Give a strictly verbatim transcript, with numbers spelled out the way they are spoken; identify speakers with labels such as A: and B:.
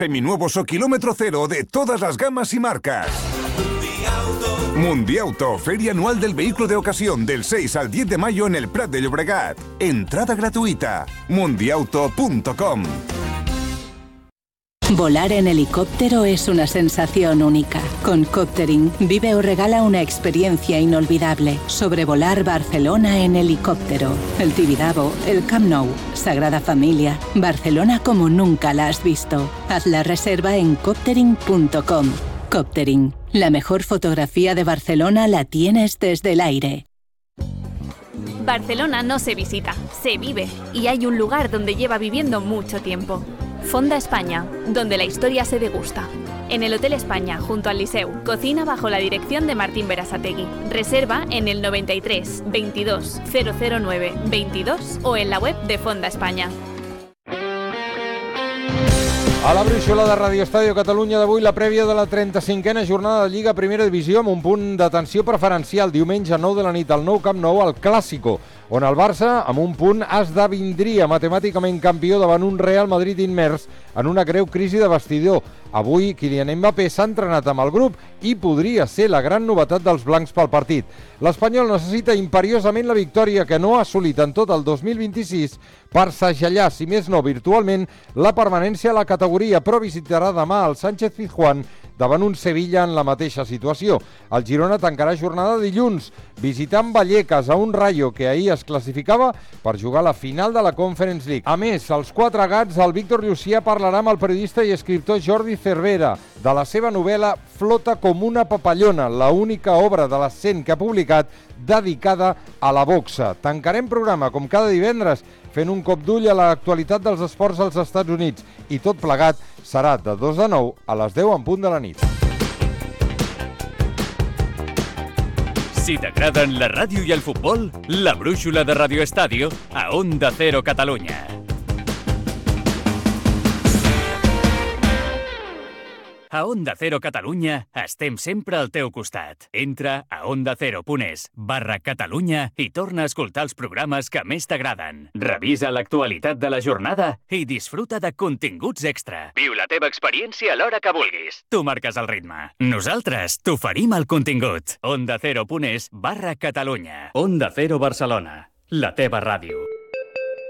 A: Seminuevos o kilómetro cero de todas las gamas y marcas. Mundiauto, feria anual del vehículo de ocasión del seis al diez de mayo en el Prat de Llobregat. Entrada gratuita. mundiauto punto com.
B: Volar en helicóptero es una sensación única. Con Coptering, vive o regala una experiencia inolvidable. Sobrevolar Barcelona en helicóptero. El Tibidabo, el Camp Nou, Sagrada Familia, Barcelona como nunca la has visto. Haz la reserva en coptering punto com. Coptering, la mejor fotografía de Barcelona la tienes desde el aire.
C: Barcelona no se visita, se vive. Y hay un lugar donde lleva viviendo mucho tiempo. Fonda España, donde la historia se degusta. En el Hotel España, junto al Liceu, cocina bajo la dirección de Martín Berasategui. Reserva en el noventa y tres, veintidós, cero cero nueve, veintidós o en la web de Fonda España.
D: A la brúixola de Radio Estadio Catalunya d'avui, la prèvia de la trenta-cinquena jornada de Lliga Primera Divisió amb un punt d'atenció preferencial. Diumenge a nou de la nit al nou Camp Nou, al Clàsico, on el Barça, amb un punt, esdevindria matemàticament campió davant un Real Madrid immers en una greu crisi de vestidor. Avui, Kylian Mbappé s'ha entrenat amb el grup i podria ser la gran novetat dels blancs pel partit. L'Espanyol necessita imperiosament la victòria que no ha assolit en tot el dos mil vint-i-sis per segellar, si més no virtualment, la permanència a la categoria, però visitarà demà el Sánchez Pizjuán davant un Sevilla en la mateixa situació. El Girona tancarà jornada dilluns, visitant Vallecas a un Rayo que ahir es classificava per jugar la final de la Conference League. A més, als quatre gats, el Víctor Llucià parlarà amb el periodista i escriptor Jordi Cervera de la seva novel·la Flota com una papallona, la única obra de les cent que ha publicat dedicada a la boxa. Tancarem programa, com cada divendres, fent un cop d'ull a l'actualitat dels esports als Estats Units. I tot plegat serà de dos a nou a les deu en punt de la nit.
E: Si t'agraden la ràdio i el futbol, la brúixola de Radio Estadio a Onda Cero Catalunya. A Onda Cero Catalunya estem sempre al teu costat. Entra a ondacero.es barra Catalunya i torna a escoltar els programes que més t'agraden. Revisa l'actualitat de la jornada i disfruta de continguts extra. Viu la teva experiència a l'hora que vulguis. Tu marques el ritme. Nosaltres t'oferim el contingut. ondacero.es barra Catalunya. Onda Cero Barcelona, la teva ràdio.